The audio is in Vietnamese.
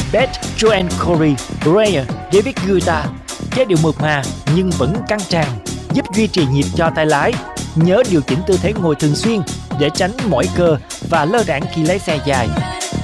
Beth, Joanne Corey, Raya, David Guetta. Giai điệu mượt mà nhưng vẫn căng tràn, giúp duy trì nhịp cho tay lái. Nhớ điều chỉnh tư thế ngồi thường xuyên để tránh mỏi cơ và lơ đãng khi lái xe dài.